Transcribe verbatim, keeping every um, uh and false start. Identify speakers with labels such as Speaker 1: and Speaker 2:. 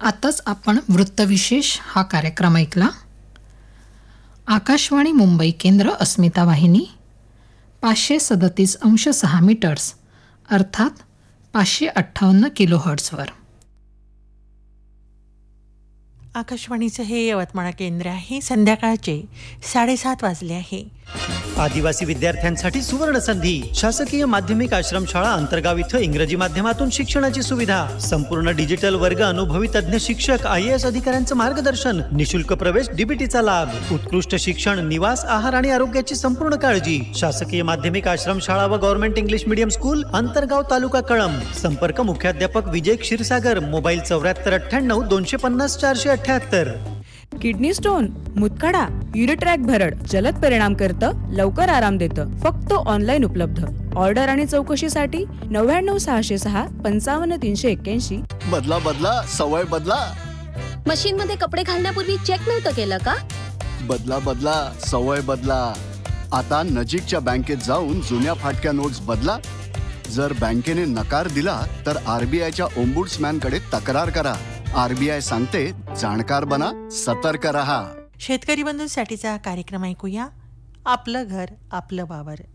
Speaker 1: आताच आपण वृत्तविशेष हा कार्यक्रम ऐकला. आकाशवाणी मुंबई केंद्र, अस्मिता वाहिनी, पाचशे सदतीस अंश सहा मीटर्स अर्थात पाचशे अठ्ठावन्न किलो हर्ट्सवर.
Speaker 2: आकाशवाणीचं हे यवतमाळ केंद्र आहे. संध्याकाळचे साडेसात वाजले आहे.
Speaker 3: आदिवासी विद्यार्थ्यांसाठी सुवर्ण संधी. शासकीय माध्यमिक आश्रमशाळा अंतर्गाव इथं इंग्रजी माध्यमातून शिक्षणाची सुविधा. संपूर्ण डिजिटल वर्ग, अनुभवी तज्ञ शिक्षक, आय ए एस अधिकाऱ्यांचं मार्गदर्शन, निशुल्क प्रवेश, डीबीटीचा लाभ, उत्कृष्ट शिक्षण, निवास, आहार आणि आरोग्याची संपूर्ण काळजी. शासकीय माध्यमिक आश्रमशाळा व government English medium school, अंतर्गाव, taluka Kalamb. संपर्क मुख्याध्यापक विजय क्षीरसागर. मोबाईल चौऱ्याहत्तर अठ्ठ्याण्णव दोनशे पन्नास चारशे अठ्याहत्तर.
Speaker 4: किडनी स्टोन, मुतखडा, युरिट्रॅक भरड जलद परिणाम करतं, लवकर आराम देतं. फक्त ऑनलाईन उपलब्ध. ऑर्डर आणि चौकशीसाठी नव्याण्णव सहाशे सहा पंचावन्न तीनशे एक्क्याऐंशी.
Speaker 5: बदला बदला सवय बदला.
Speaker 6: मशीन मध्ये कपडे घालण्यापूर्वी चेक नव्हतं केलं का?
Speaker 5: बदला बदला सवय बदला. आता नजीकच्या बँकेत जाऊन जुन्या फाटक्या नोट्स बदला. जर बँकेने नकार दिला तर आरबीआयच्या ओम्बुड्समॅन कडे तक्रार करा. आरबीआय सांगते, जाणकार बना, सतर्क रहा.
Speaker 2: शेतकरी बंधूंसाठीचा कार्यक्रम ऐकूया. आपलं घर आपलं वावर.